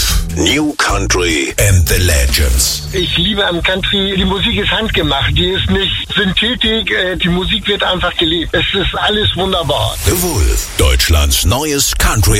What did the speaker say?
Wolf. New Country and the Legends. Ich liebe am Country, die Musik ist handgemacht, die ist nicht Synthetik, die Musik wird einfach gelebt. Es ist alles wunderbar. The Wolf, Deutschlands neues Country